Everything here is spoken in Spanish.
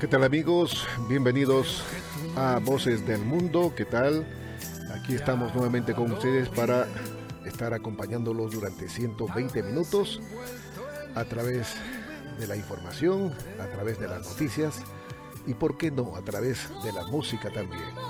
¿Qué tal, amigos? Bienvenidos a Voces del Mundo. ¿Qué tal? Aquí estamos nuevamente con ustedes para estar acompañándolos durante 120 minutos a través de la información, a través de las noticias y, ¿por qué no?, a través de la música también.